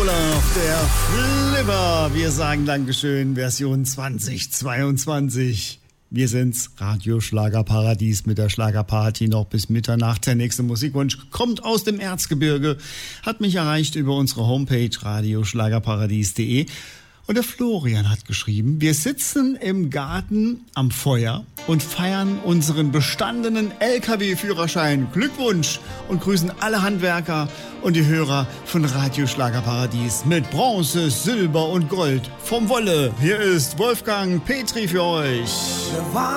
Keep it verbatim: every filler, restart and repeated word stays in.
Olaf, der Flipper. Wir sagen Dankeschön, Version zwanzig zweiundzwanzig. Wir sind's, Radio Schlagerparadies mit der Schlagerparty noch bis Mitternacht. Der nächste Musikwunsch kommt aus dem Erzgebirge, hat mich erreicht über unsere Homepage radioschlagerparadies punkt de. Und der Florian hat geschrieben, wir sitzen im Garten am Feuer und feiern unseren bestandenen L K W-Führerschein. Glückwunsch und grüßen alle Handwerker und die Hörer von Radio Schlagerparadies mit Bronze, Silber und Gold vom Wolle. Hier ist Wolfgang Petri für euch.